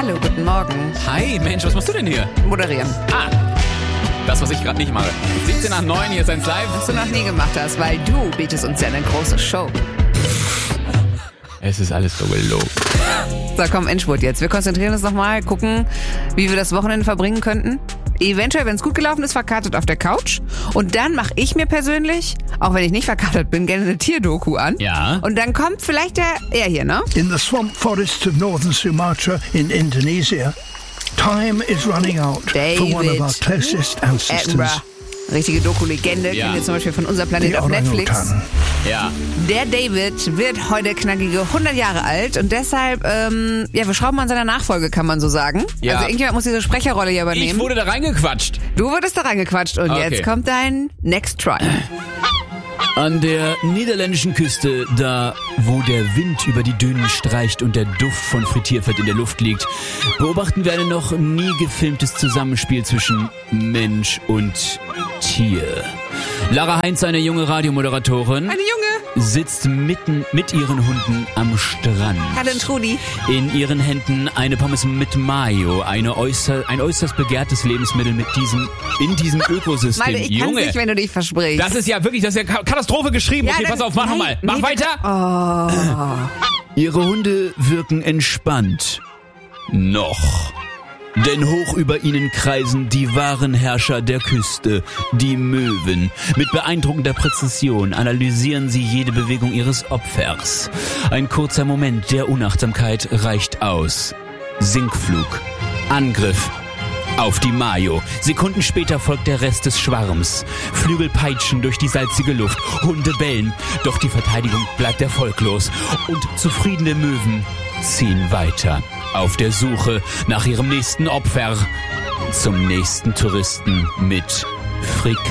Hallo, guten Morgen. Hi, Mensch, was machst du denn hier? Moderieren. Das, was ich gerade nicht mache. 17 nach 9, hier ist eins live. Was du noch nie gemacht hast, weil du bietest uns ja eine große Show. Es ist alles so gelogen. So, komm, Endspurt jetzt. Wir konzentrieren uns nochmal, gucken, wie wir das Wochenende verbringen könnten. Eventuell, wenn es gut gelaufen ist, verkartet auf der Couch. Und dann mache ich mir persönlich, auch wenn ich nicht verkartet bin, gerne eine Tierdoku an. Ja. Und dann kommt vielleicht er hier, ne? In the swamp forests of northern Sumatra in Indonesia, time is running out for one of our closest ancestors. Attenborough. Richtige Doku-Legende, Ja. kennen wir zum Beispiel von Unser Planet The auf Netflix. Orangutan. Ja. Der David wird heute knackige 100 Jahre alt und deshalb, wir schrauben an seiner Nachfolge, kann man so sagen. Ja. Also irgendjemand muss diese Sprecherrolle hier übernehmen. Ich wurde da reingequatscht. Du wurdest da reingequatscht und Okay. jetzt kommt dein Next Try. An der niederländischen Küste, da wo der Wind über die Dünen streicht und der Duft von Frittierfett in der Luft liegt, beobachten wir ein noch nie gefilmtes Zusammenspiel zwischen Mensch und Tier. Lara Heinz, eine junge Radiomoderatorin, Eine Junge. sitzt mitten mit ihren Hunden am Strand. Hallo Trudi. In ihren Händen eine Pommes mit Mayo, ein äußerst begehrtes Lebensmittel in diesem Ökosystem. Malte, ich kann's nicht, wenn du dich versprichst. Das ist ja wirklich, das ist ja Katastrophe geschrieben. Ja, Okay, dann- pass auf, mach nein, nochmal. Mach nee, weiter. Ihre Hunde wirken entspannt. Noch. Denn hoch über ihnen kreisen die wahren Herrscher der Küste, die Möwen. Mit beeindruckender Präzision analysieren sie jede Bewegung ihres Opfers. Ein kurzer Moment der Unachtsamkeit reicht aus. Sinkflug. Angriff. Auf die Mayo. Sekunden später folgt der Rest des Schwarms. Flügel peitschen durch die salzige Luft. Hunde bellen. Doch die Verteidigung bleibt erfolglos. Und zufriedene Möwen ziehen weiter. Auf der Suche nach ihrem nächsten Opfer. Zum nächsten Touristen mit Frikadelle.